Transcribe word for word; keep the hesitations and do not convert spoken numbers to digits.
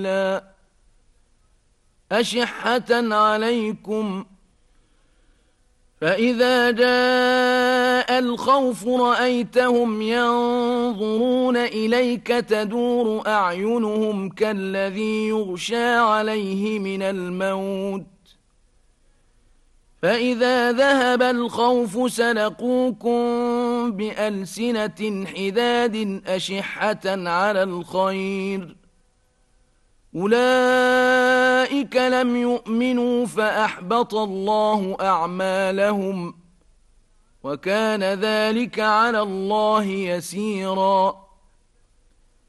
أشحة عليكم، فإذا جاء الخوف رأيتهم ينظرون إليك تدور أعينهم كالذي يغشى عليه من الموت، فإذا ذهب الخوف سلقوكم بألسنة حداد أشحة على الخير، أولئك لم يؤمنوا فأحبط الله أعمالهم، وكان ذلك على الله يسيرا.